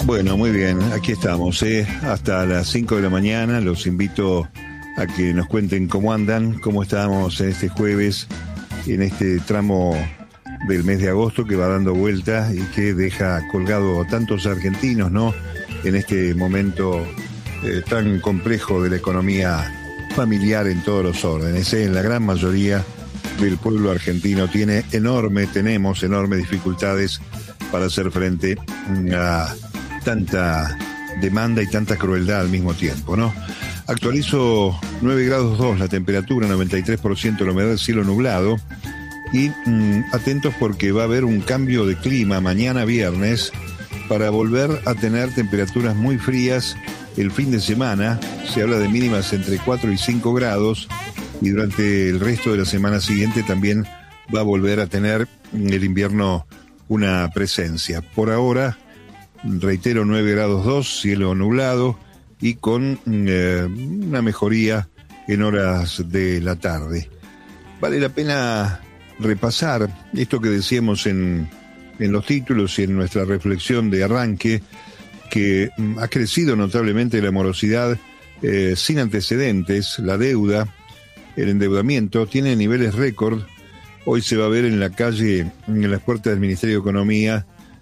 Bueno, muy bien, aquí estamos, hasta las 5 de la mañana. Los invito a que nos cuenten cómo andan, cómo estamos en este jueves, en este tramo del mes de agosto que va dando vueltas y que deja colgado a tantos argentinos, ¿no? En este momento tan complejo de la economía familiar en todos los órdenes. En la gran mayoría del pueblo argentino tenemos enormes dificultades para hacer frente a tanta demanda y tanta crueldad al mismo tiempo, ¿no? Actualizo 9 grados 2 la temperatura, 93% la humedad, cielo nublado. Y atentos porque va a haber un cambio de clima mañana viernes para volver a tener temperaturas muy frías el fin de semana. Se habla de mínimas entre 4 y 5 grados y durante el resto de la semana siguiente también va a volver a tener el invierno una presencia. Por ahora, reitero, 9 grados 2, cielo nublado y con una mejoría en horas de la tarde. Vale la pena repasar esto que decíamos en los títulos y en nuestra reflexión de arranque, que ha crecido notablemente la morosidad sin antecedentes, la deuda, el endeudamiento, tiene niveles récord. Hoy se va a ver en la calle, en las puertas del Ministerio de Economía,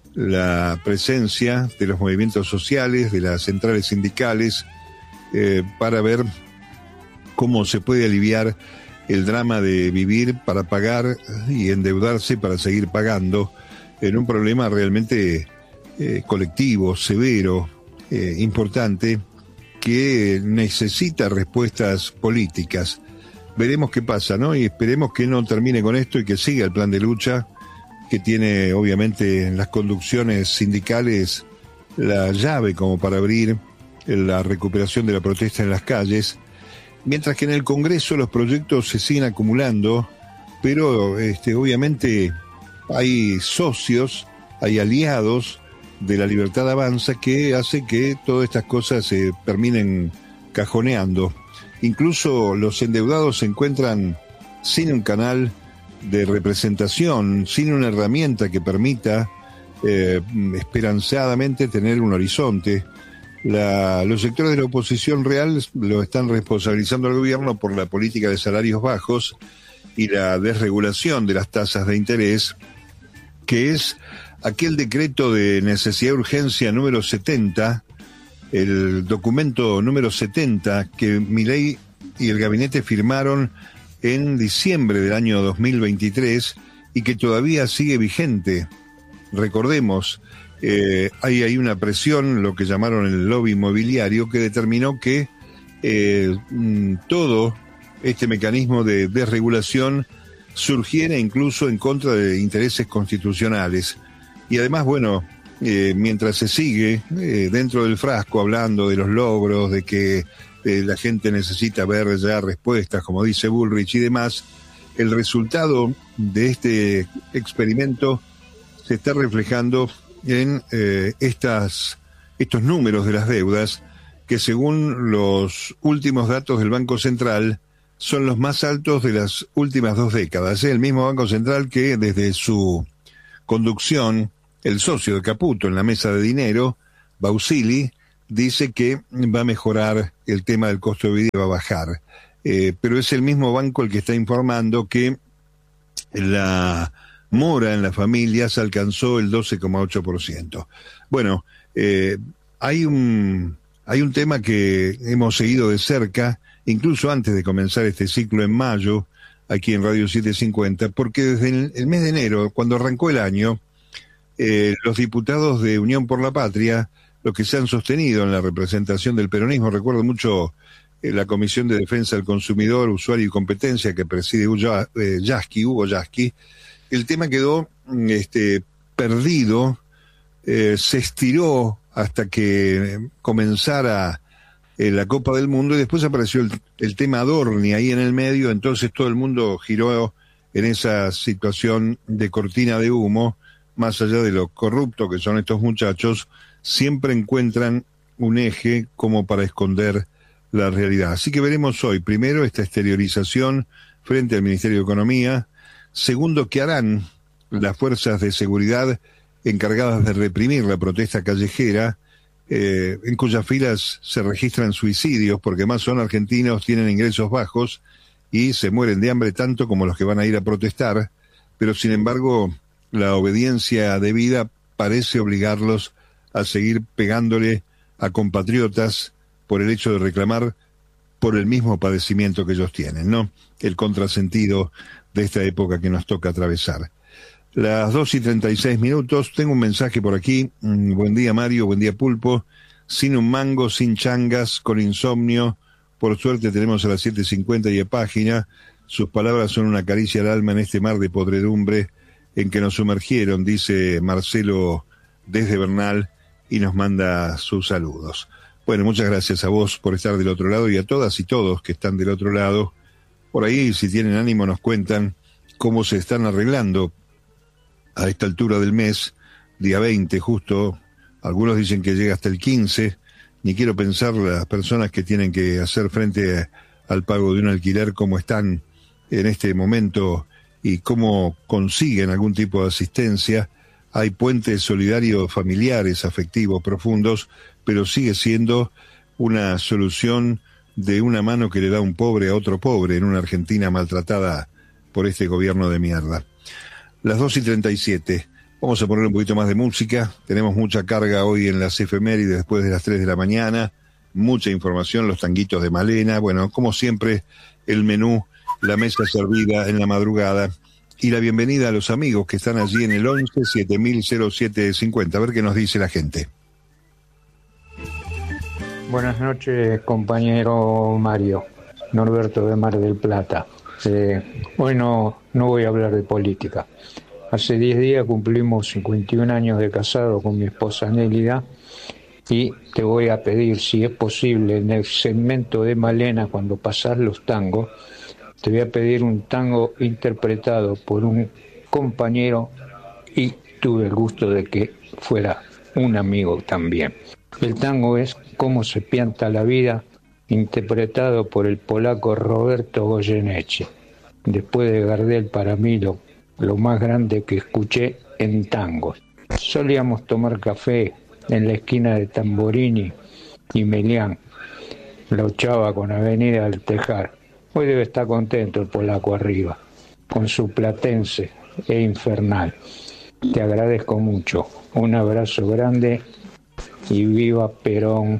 la presencia de los movimientos sociales, de las centrales sindicales, para ver cómo se puede aliviar el drama de vivir para pagar y endeudarse para seguir pagando, en un problema realmente colectivo, severo, importante, que necesita respuestas políticas. Veremos qué pasa, ¿no? Y esperemos que no termine con esto y que siga el plan de lucha que tiene obviamente en las conducciones sindicales la llave como para abrir la recuperación de la protesta en las calles, mientras que en el Congreso los proyectos se siguen acumulando, pero obviamente hay socios, hay aliados de la Libertad Avanza que hace que todas estas cosas se terminen cajoneando. Incluso los endeudados se encuentran sin un canal de representación, sin una herramienta que permita esperanzadamente tener un horizonte. Los sectores de la oposición real lo están responsabilizando al gobierno por la política de salarios bajos y la desregulación de las tasas de interés, que es aquel decreto de necesidad de urgencia número 70, el documento número 70 que Milei y el gabinete firmaron en diciembre del año 2023 y que todavía sigue vigente. Recordemos, hay una presión, lo que llamaron el lobby inmobiliario, que determinó que todo este mecanismo de desregulación surgiera incluso en contra de intereses constitucionales. Y además, bueno, mientras se sigue dentro del frasco hablando de los logros, de que la gente necesita ver ya respuestas, como dice Bullrich y demás, el resultado de este experimento se está reflejando en estos números de las deudas, que según los últimos datos del Banco Central son los más altos de las últimas 2 décadas. El mismo Banco Central que desde su conducción, el socio de Caputo en la mesa de dinero, Bausili, dice que va a mejorar el tema del costo de vida y va a bajar. Pero es el mismo banco el que está informando que la mora en las familias alcanzó el 12,8%. Bueno, hay un tema que hemos seguido de cerca, incluso antes de comenzar este ciclo en mayo, aquí en Radio 750, porque desde el mes de enero, cuando arrancó el año, los diputados de Unión por la Patria, los que se han sostenido en la representación del peronismo, recuerdo mucho la Comisión de Defensa del Consumidor, Usuario y Competencia que preside Hugo Yasky, el tema quedó perdido, se estiró hasta que comenzara la Copa del Mundo y después apareció el tema Adorni ahí en el medio, entonces todo el mundo giró en esa situación de cortina de humo. Más allá de lo corrupto que son estos muchachos, siempre encuentran un eje como para esconder la realidad. Así que veremos hoy, primero, esta exteriorización frente al Ministerio de Economía. Segundo, ¿qué harán las fuerzas de seguridad encargadas de reprimir la protesta callejera? en cuyas filas se registran suicidios, porque más son argentinos, tienen ingresos bajos y se mueren de hambre tanto como los que van a ir a protestar, pero sin embargo la obediencia debida parece obligarlos a seguir pegándole a compatriotas por el hecho de reclamar por el mismo padecimiento que ellos tienen, ¿no? El contrasentido de esta época que nos toca atravesar. Las 2:36, tengo un mensaje por aquí. Buen día, Mario, buen día, Pulpo. Sin un mango, sin changas, con insomnio. Por suerte tenemos a las 7:50 y a página. Sus palabras son una caricia al alma en este mar de podredumbre en que nos sumergieron, dice Marcelo desde Bernal, y nos manda sus saludos. Bueno, muchas gracias a vos por estar del otro lado y a todas y todos que están del otro lado. Por ahí, si tienen ánimo, nos cuentan cómo se están arreglando a esta altura del mes, día 20 justo. Algunos dicen que llega hasta el 15. Ni quiero pensar las personas que tienen que hacer frente al pago de un alquiler, cómo están en este momento y cómo consiguen algún tipo de asistencia. Hay puentes solidarios familiares, afectivos, profundos, pero sigue siendo una solución de una mano que le da un pobre a otro pobre en una Argentina maltratada por este gobierno de mierda. Las 2:37. Vamos a poner un poquito más de música. Tenemos mucha carga hoy en las efemérides después de las 3 de la mañana. Mucha información, los tanguitos de Malena. Bueno, como siempre, el menú, la mesa servida en la madrugada. Y la bienvenida a los amigos que están allí en el 11-7000-0750. A ver qué nos dice la gente. Buenas noches, compañero Mario. Norberto de Mar del Plata. Hoy no voy a hablar de política. Hace 10 días cumplimos 51 años de casado con mi esposa Nélida y te voy a pedir, si es posible, en el segmento de Malena, cuando pasás los tangos, te voy a pedir un tango interpretado por un compañero y tuve el gusto de que fuera un amigo también. El tango es Cómo se pianta la vida, interpretado por el polaco Roberto Goyeneche. Después de Gardel, para mí lo más grande que escuché en tangos. Solíamos tomar café en la esquina de Tamborini y Melián, la ochava con Avenida del Tejar. Hoy debe estar contento el polaco arriba, con su Platense e Infernal. Te agradezco mucho. Un abrazo grande y viva Perón.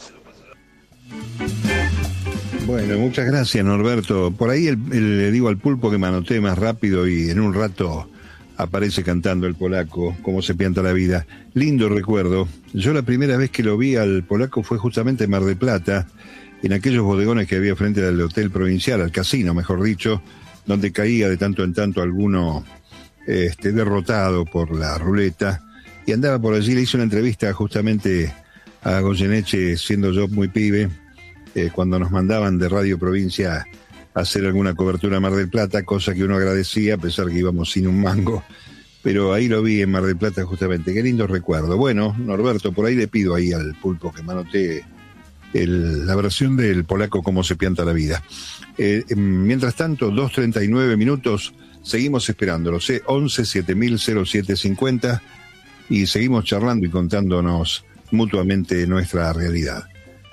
Bueno, muchas gracias, Norberto. Por ahí le digo al Pulpo que manotee más rápido y en un rato aparece cantando el polaco, Cómo se pianta la vida. Lindo recuerdo. Yo la primera vez que lo vi al polaco fue justamente en Mar del Plata, en aquellos bodegones que había frente al hotel provincial, al casino, mejor dicho, donde caía de tanto en tanto alguno derrotado por la ruleta, y andaba por allí. Le hice una entrevista justamente a Goyeneche, siendo yo muy pibe, cuando nos mandaban de Radio Provincia a hacer alguna cobertura a Mar del Plata, cosa que uno agradecía, a pesar que íbamos sin un mango, pero ahí lo vi en Mar del Plata justamente. Qué lindo recuerdo. Bueno, Norberto, por ahí le pido ahí al Pulpo que manotee la versión del polaco Cómo se pianta la vida. Mientras tanto, 2:39, seguimos esperándolos, 11-7000-0750, y seguimos charlando y contándonos mutuamente nuestra realidad.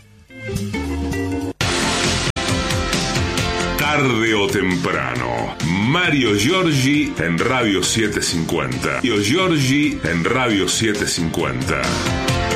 Tarde o temprano, Mario Giorgi en Radio 750. Mario Giorgi en Radio 750.